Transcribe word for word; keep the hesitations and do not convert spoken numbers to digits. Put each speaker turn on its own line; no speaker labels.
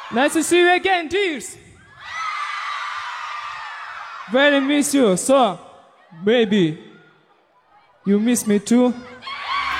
Nice to see you again, Jeeves. Very miss you. So, baby, you miss me too?